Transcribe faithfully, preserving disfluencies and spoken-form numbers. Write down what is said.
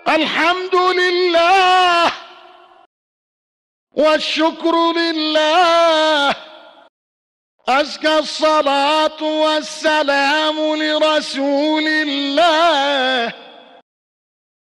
الحمد لله والشكر لله، أزكى الصلاة والسلام لرسول الله